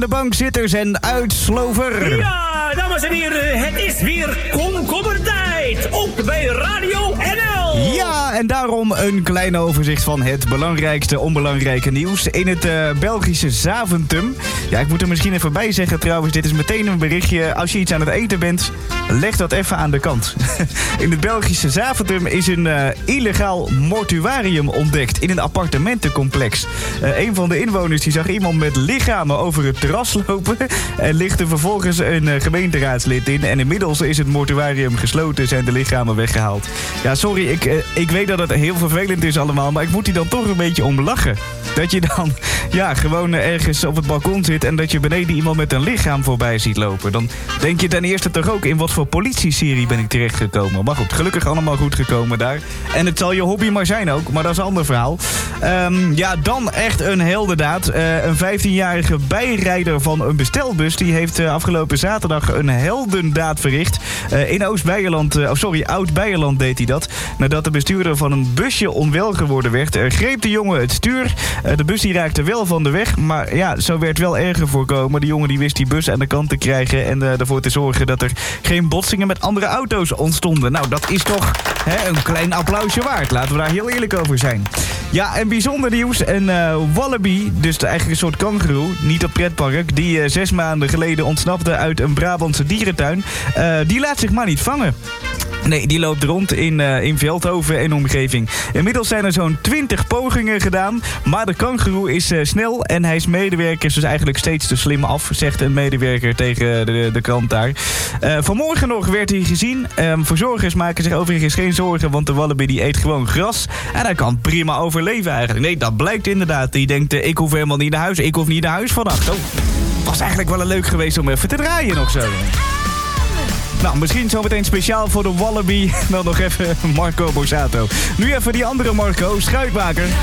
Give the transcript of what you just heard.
De bankzitters en uitslover. Ja, dames en heren, het is weer komkommertijd. Ook bij Radio NL. Ja, en daarom een klein overzicht van het belangrijkste onbelangrijke nieuws in het Belgische Zaventem. Ja, ik moet er misschien even bij zeggen trouwens, dit is meteen een berichtje. Als je iets aan het eten bent, leg dat even aan de kant. In het Belgische Zaventem is een illegaal mortuarium ontdekt in een appartementencomplex. Een van de inwoners die zag iemand met lichamen over het terras lopen en lichtte vervolgens een gemeenteraadslid in. En inmiddels is het mortuarium gesloten, zijn de lichamen weggehaald. Ja, sorry, ik weet dat het heel vervelend is allemaal, maar ik moet hier dan toch een beetje om lachen. Dat je dan gewoon ergens op het balkon zit en dat je beneden iemand met een lichaam voorbij ziet lopen. Dan denk je ten eerste toch ook in wat voor politieserie ben ik terechtgekomen. Maar goed, gelukkig allemaal goed gekomen daar. En het zal je hobby maar zijn ook, maar dat is een ander verhaal. Dan echt een heldendaad. Een 15-jarige bijrijder van een bestelbus, die heeft afgelopen zaterdag een heldendaad verricht. In Oud-Beierland deed hij dat. Nadat de bestuurder van een busje onwel geworden werd, greep de jongen het stuur. De bus die raakte wel van de weg, maar ja, zo werd wel erger voorkomen. De jongen die wist die bus aan de kant te krijgen en ervoor te zorgen dat er geen botsingen met andere auto's ontstonden. Nou, dat is toch een klein applausje waard. Laten we daar heel eerlijk over zijn. Ja, en bijzonder nieuws. Een wallaby, dus eigenlijk een soort kangoeroe, niet op pretpark, die 6 maanden geleden ontsnapte uit een Brabantse dierentuin. Die laat zich maar niet vangen. Nee, die loopt rond in Veldhoven en omgeving. Inmiddels zijn er zo'n 20 pogingen gedaan. Maar de kangoeroe is snel en hij is medewerkers dus eigenlijk steeds te slim af, zegt een medewerker tegen de krant daar. Vanmorgen nog werd hij gezien. Verzorgers maken zich overigens geen zorgen, want de wallaby die eet gewoon gras. En hij kan prima overleven eigenlijk. Nee, dat blijkt inderdaad. Die denkt, ik hoef helemaal niet naar huis. Ik hoef niet naar huis vannacht. Oh, was eigenlijk wel leuk geweest om even te draaien nog zo. Nou, misschien zometeen speciaal voor de wallaby. Dan nog even Marco Borsato. Nu even die andere Marco, Schuitmaker.